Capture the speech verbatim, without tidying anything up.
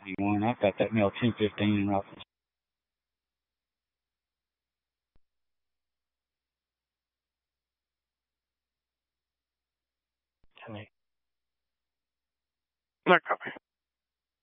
One, I've got that mail ten fifteen in office. No copy.